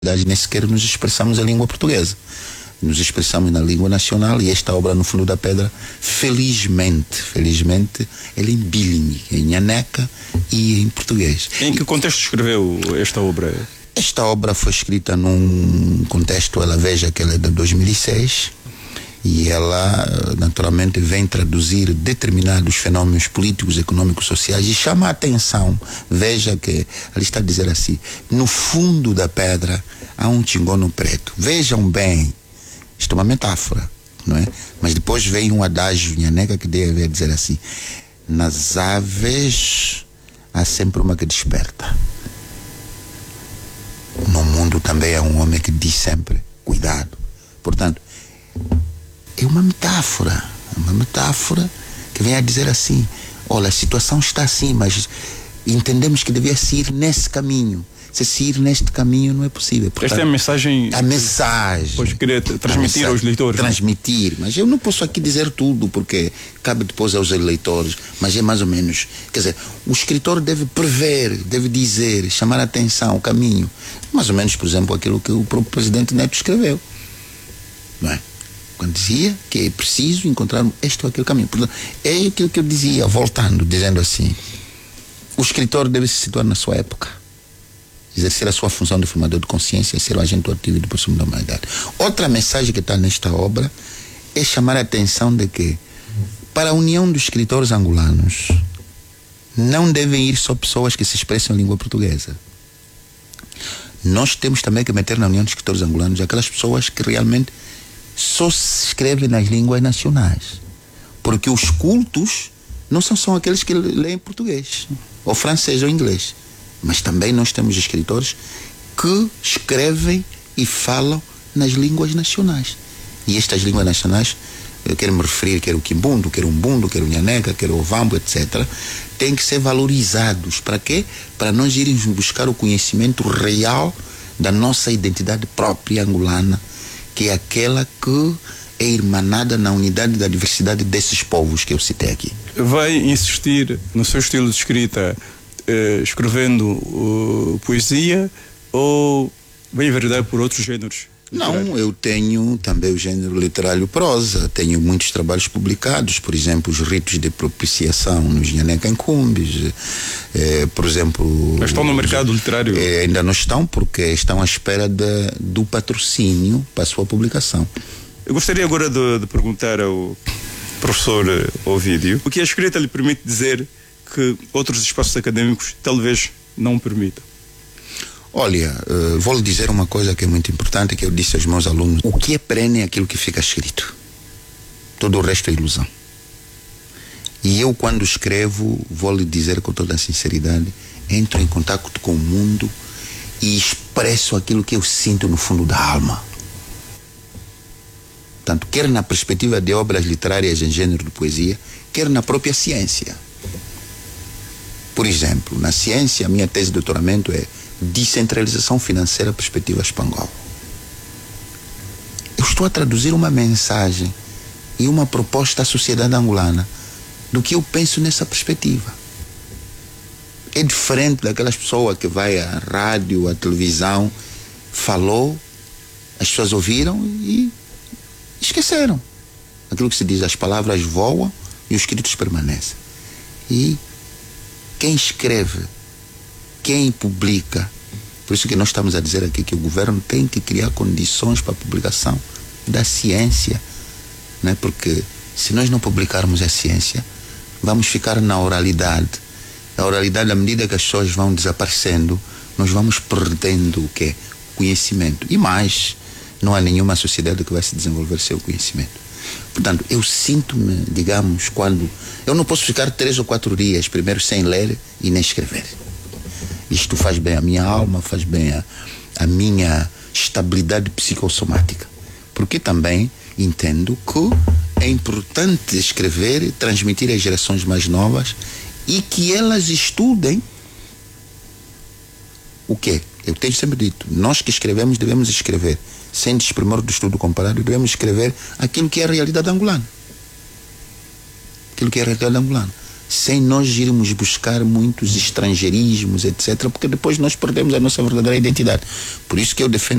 nem sequer nos expressamos a língua portuguesa. Nos expressamos na língua nacional, e esta obra No Fundo da Pedra, felizmente, ela é em bilingue, em nhaneca e em português. Em que contexto escreveu esta obra? Esta obra foi escrita num contexto, ela veja que ela é de 2006, e ela naturalmente vem traduzir determinados fenômenos políticos, econômicos, sociais, e chama a atenção. Veja que ali está a dizer assim: no fundo da pedra há um tingono preto. Vejam bem, isto é uma metáfora, não é? Mas depois vem um adágio nhaneca que deve dizer assim: nas aves há sempre uma que desperta. No mundo também há um homem que diz sempre: cuidado. Portanto, é uma metáfora que vem a dizer assim: olha, a situação está assim, mas entendemos que devia se ir nesse caminho. Se ir neste caminho não é possível. Portanto, esta é a mensagem. A mensagem. Pois queria transmitir aos leitores. Transmitir, mas eu não posso aqui dizer tudo, porque cabe depois aos leitores, mas é mais ou menos, quer dizer, o escritor deve prever, deve dizer, chamar a atenção, o caminho. Mais ou menos, por exemplo, aquilo que o próprio presidente Neto escreveu, não é? Quando dizia que é preciso encontrar este ou aquele caminho. Portanto, é aquilo que eu dizia, voltando, dizendo assim: o escritor deve se situar na sua época, exercer a sua função de formador de consciência, ser um agente ativo de prosumo da humanidade. Outra mensagem que está nesta obra é chamar a atenção de que, para a união dos escritores angolanos, não devem ir só pessoas que se expressam em língua portuguesa. Nós temos também que meter na união dos escritores angolanos aquelas pessoas que realmente só se escrevem nas línguas nacionais, porque os cultos não são só aqueles que leem português, ou francês ou inglês, mas também nós temos escritores que escrevem e falam nas línguas nacionais. E estas línguas nacionais, eu quero me referir, quer o quimbundo, quer o umbundo, quer o nhaneca, quer o ovambo, etc., têm que ser valorizados. Para quê? Para nós irmos buscar o conhecimento real da nossa identidade própria angolana, que é aquela que é irmanada na unidade da diversidade desses povos que eu citei aqui. Vai insistir no seu estilo de escrita escrevendo poesia, ou vai enveredar por outros géneros? Não, eu tenho também o gênero literário prosa, tenho muitos trabalhos publicados, por exemplo, os ritos de propiciação nos Nhanecancumbis, por exemplo... Mas estão no mercado literário? Ainda não estão, porque estão à espera do patrocínio para a sua publicação. Eu gostaria agora de perguntar ao professor Ovídio o que a escrita lhe permite dizer que outros espaços acadêmicos talvez não permitam. Olha, vou-lhe dizer uma coisa que é muito importante, que eu disse aos meus alunos: o que é perene é aquilo que fica escrito, todo o resto é ilusão. E eu, quando escrevo, vou-lhe dizer com toda a sinceridade, entro em contato com o mundo e expresso aquilo que eu sinto no fundo da alma. Tanto quer na perspectiva de obras literárias em gênero de poesia, quer na própria ciência. Por exemplo, na ciência, a minha tese de doutoramento é descentralização financeira, perspectiva espanhola. Eu estou a traduzir uma mensagem e uma proposta à sociedade angolana do que eu penso nessa perspectiva. É diferente daquelas pessoas que vai à rádio, à televisão, falou, as pessoas ouviram e esqueceram. Aquilo que se diz, as palavras voam e os escritos permanecem. E quem escreve, quem publica, por isso que nós estamos a dizer aqui que o governo tem que criar condições para a publicação da ciência, né? Porque se nós não publicarmos a ciência, vamos ficar na oralidade. A oralidade, à medida que as pessoas vão desaparecendo, nós vamos perdendo o quê? Conhecimento. E mais, não há nenhuma sociedade que vai se desenvolver sem o conhecimento. Portanto, eu sinto-me, digamos, quando... Eu não posso ficar 3 ou 4 dias, primeiro, sem ler e nem escrever. Isto faz bem à minha alma, faz bem à minha estabilidade psicossomática. Porque também entendo que é importante escrever e transmitir às gerações mais novas e que elas estudem o quê? Eu tenho sempre dito, nós que escrevemos devemos escrever sem desprimor do estudo comparado, devemos escrever aquilo que é a realidade angolana. Aquilo que é a realidade angolana. sem nós irmos buscar muitos estrangeirismos, etc., porque depois nós perdemos a nossa verdadeira identidade. Por isso que eu defendo